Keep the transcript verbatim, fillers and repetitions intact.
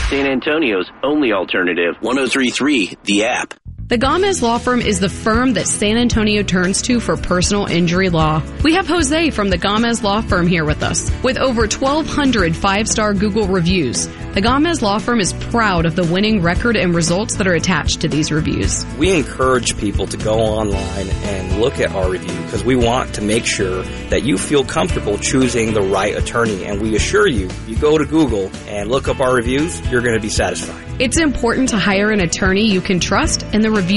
San Antonio's only alternative. one oh three point three, The App. The Gomez Law Firm is the firm that San Antonio turns to for personal injury law. We have Jose from the Gomez Law Firm here with us. With over twelve hundred five-star Google reviews, the Gomez Law Firm is proud of the winning record and results that are attached to these reviews. We encourage people to go online and look at our review because we want to make sure that you feel comfortable choosing the right attorney. And we assure you, if you go to Google and look up our reviews, you're going to be satisfied. It's important to hire an attorney you can trust, and the review